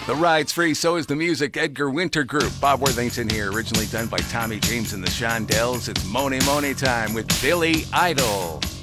The ride's free, so is the music. Edgar Winter Group. Bob Worthington here, originally done by Tommy James and the Shondells. It's Money Money time with Billy Idol.